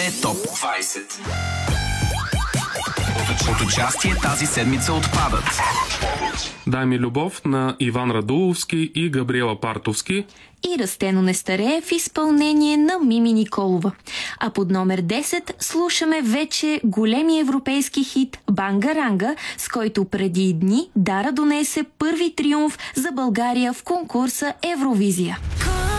Топ 20. От участие тази седмица отпадат Дай ми любов на Иван Радуловски и Габриела Партовски и Растено не старее в изпълнение на Мими Николова. А под номер 10 слушаме вече големи европейски хит Бангаранга, с който преди дни Дара донесе първи триумф за България в конкурса Евровизия.